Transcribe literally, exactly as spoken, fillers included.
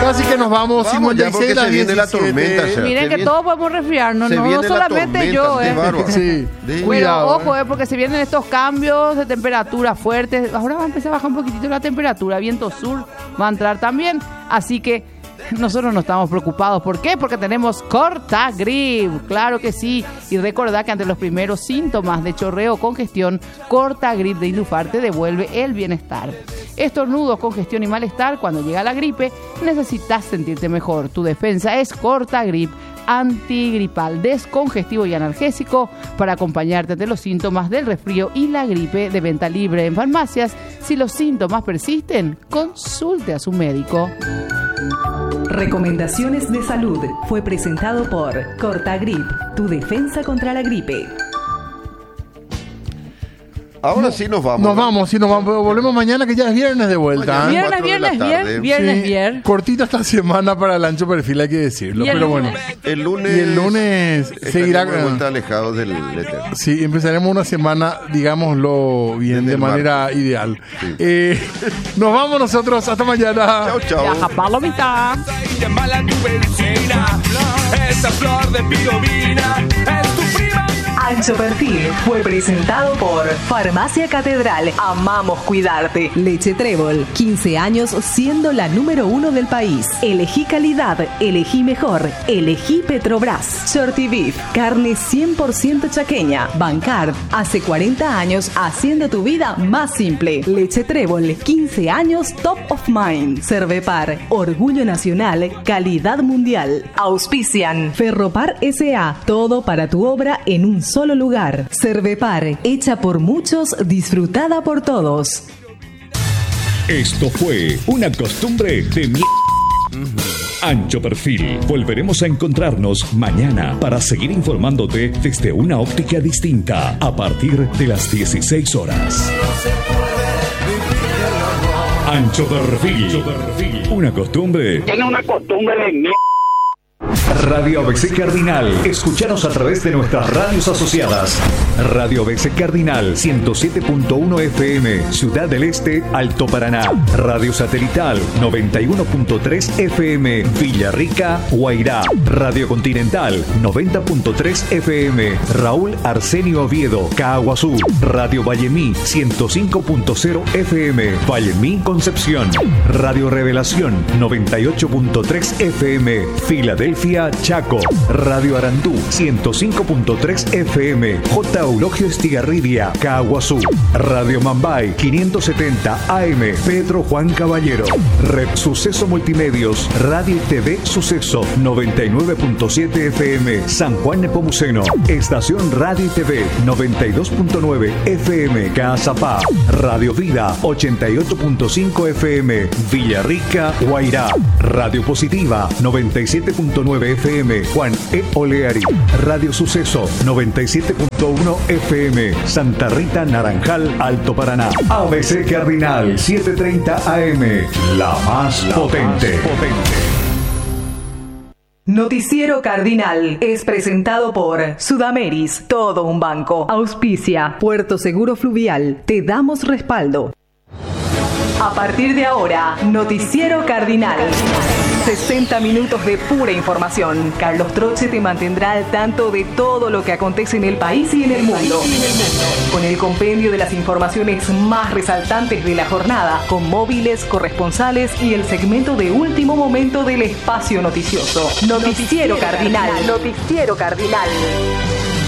Casi que nos vamos. Vamos ya porque se viene la tormenta. Ya. Miren se que viene, todos podemos resfriarnos, no, no solamente yo. Eh. Sí. Pero Cuidado, ojo, eh. eh, porque se vienen estos cambios de temperatura fuertes. Ahora va a empezar a bajar un poquitito la temperatura. Viento sur va a entrar también. Así que nosotros no estamos preocupados. ¿Por qué? Porque tenemos Cortagrip. Claro que sí. Y recordá que ante los primeros síntomas de chorreo o congestión, Cortagrip de Indufar te devuelve el bienestar. Estornudos, congestión y malestar. Cuando llega la gripe, necesitas sentirte mejor. Tu defensa es Cortagrip, antigripal, descongestivo y analgésico para acompañarte de los síntomas del resfrío y la gripe, de venta libre en farmacias. Si los síntomas persisten, consulte a su médico. Recomendaciones de salud fue presentado por Cortagrip, tu defensa contra la gripe. Ahora sí nos vamos. Nos vamos, sí, nos vamos. Volvemos mañana, que ya es viernes de vuelta. Mañana. ¿eh? Viernes, cuatro de la viernes, tarde. viernes, viernes, Sí, viernes. cortita esta semana para el ancho perfil, hay que decirlo. Y el Pero bueno. lunes. El lunes. Y el lunes seguirá. estaremos de vuelta alejados del éter. Sí, empezaremos una semana, digámoslo bien, Desde de el manera martes. ideal. Sí. Eh, nos vamos nosotros. Hasta mañana. Chao, chao. Viaja palomita. Llámala a tu vecina. Esa flor de pirobina es tu prima. Ancho Perfil fue presentado por Farmacia Catedral. Amamos cuidarte. Leche Trébol, quince años siendo la número uno del país. Elegí calidad, elegí mejor, elegí Petrobras. Shorty Beef, carne cien por ciento chaqueña. Bancar, hace cuarenta años haciendo tu vida más simple. Leche Trébol, quince años top of mind. Cervepar, orgullo nacional, calidad mundial. Auspician Ferropar S A, todo para tu obra en un solo lugar. Cervepar, hecha por muchos, disfrutada por todos. Esto fue una costumbre de mi... Ancho Perfil. Volveremos a encontrarnos mañana para seguir informándote desde una óptica distinta a partir de las dieciséis horas. Ancho Perfil. Una costumbre. Tiene una costumbre de mierda. Radio A B C Cardinal. Escúchanos a través de nuestras radios asociadas. Radio A B C Cardinal ciento siete punto uno F M, Ciudad del Este, Alto Paraná. Radio Satelital noventa y uno punto tres F M, Villarrica, Guairá. Radio Continental noventa punto tres F M, Raúl Arsenio Oviedo, Caguazú. Radio Vallemí ciento cinco punto cero F M, Vallemí, Concepción. Radio Revelación noventa y ocho punto tres F M, Filadelfia, Chaco. Radio Arandú ciento cinco punto tres F M, J. Eulogio Estigarribia, Caguazú. Radio Mambay quinientos setenta A M, Pedro Juan Caballero. Red Suceso Multimedios, Radio y T V Suceso noventa y nueve punto siete F M, San Juan Nepomuceno. Estación Radio y T V noventa y dos punto nueve F M, Cazapá. Radio Vida ochenta y ocho punto cinco F M, Villarrica, Guairá. Radio Positiva noventa y siete punto nueve F M, Juan E. Oleari. Radio Suceso noventa y siete punto uno F M, Santa Rita, Naranjal, Alto Paraná. A B C Cardinal setecientos treinta A M, la más la potente. Más potente. Noticiero Cardinal es presentado por Sudameris, todo un banco. Auspicia Puerto Seguro Fluvial. Te damos respaldo. A partir de ahora, Noticiero Cardinal. sesenta minutos de pura información. Carlos Troche te mantendrá al tanto de todo lo que acontece en el país y en el mundo. Con el compendio de las informaciones más resaltantes de la jornada, con móviles, corresponsales y el segmento de último momento del espacio noticioso. Noticiero Cardinal. Noticiero Cardinal.